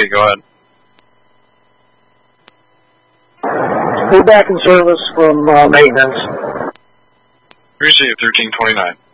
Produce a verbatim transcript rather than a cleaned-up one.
Okay, go ahead. We're back in service from uh, maintenance. Receive thirteen twenty-nine.